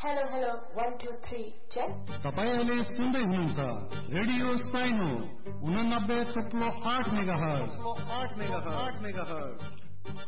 Hello hello 1 2 3 check. तपाईं अहिले सुन्दै हुनुहुन्छ रेडियो साइनो 89.8 मेगाहर्ज।